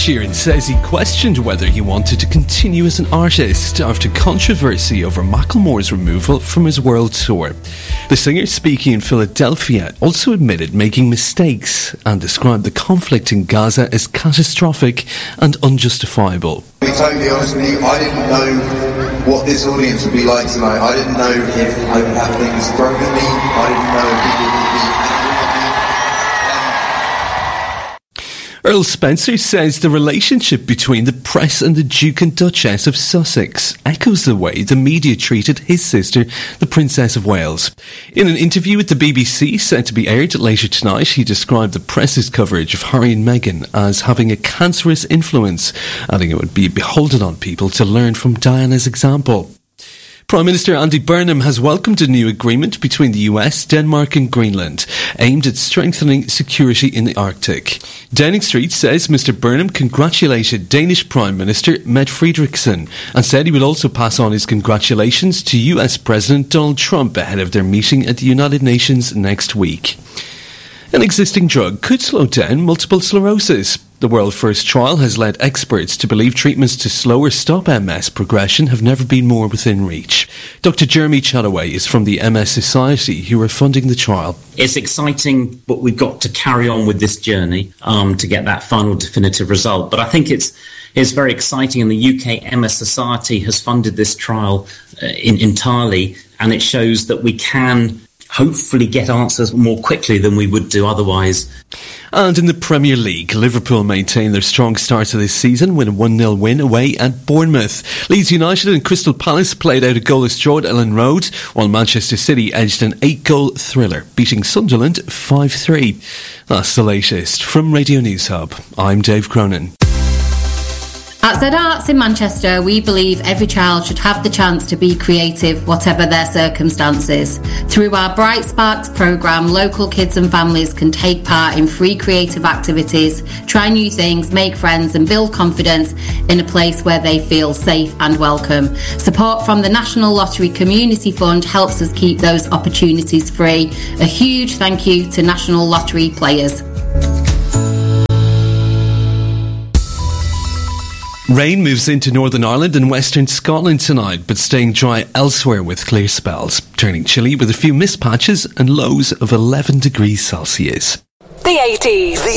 Sheeran says he questioned whether he wanted to continue as an artist after controversy over Macklemore's removal from his world tour. The singer, speaking in Philadelphia, also admitted making mistakes and described the conflict in Gaza as catastrophic and unjustifiable. To be totally honest with you, I didn't know what this audience would be like tonight. I didn't know if I would have things thrown at me. I didn't know if people would be angry at me. Earl Spencer says the relationship between the press and the Duke and Duchess of Sussex echoes the way the media treated his sister, the Princess of Wales. In an interview with the BBC, set to be aired later tonight, he described the press's coverage of Harry and Meghan as having a cancerous influence, adding it would be beholden on people to learn from Diana's example. Prime Minister Andy Burnham has welcomed a new agreement between the US, Denmark and Greenland, aimed at strengthening security in the Arctic. Downing Street says Mr Burnham congratulated Danish Prime Minister Mette Frederiksen and said he would also pass on his congratulations to US President Donald Trump ahead of their meeting at the United Nations next week. An existing drug could slow down multiple sclerosis. The world-first trial has led experts to believe treatments to slow or stop MS progression have never been more within reach. Dr. Jeremy Chataway is from the MS Society, who are funding the trial. It's exciting, but we've got to carry on with this journey to get that final definitive result. But I think it's very exciting, and the UK MS Society has funded this trial entirely, and it shows that we can hopefully get answers more quickly than we would do otherwise. And in the Premier League, Liverpool maintain their strong start to this season with a 1-0 win away at Bournemouth. Leeds United and Crystal Palace played out a goalless draw at Ellen Road, while Manchester City edged an 8-goal thriller, beating Sunderland 5-3. That's the latest from Radio News Hub. I'm Dave Cronin. At Z Arts in Manchester, we believe every child should have the chance to be creative, whatever their circumstances. Through our Bright Sparks programme, local kids and families can take part in free creative activities, try new things, make friends and build confidence in a place where they feel safe and welcome. Support from the National Lottery Community Fund helps us keep those opportunities free. A huge thank you to National Lottery players. Rain moves into Northern Ireland and Western Scotland tonight, but staying dry elsewhere with clear spells, turning chilly with a few mist patches and lows of 11 degrees Celsius. The 80s.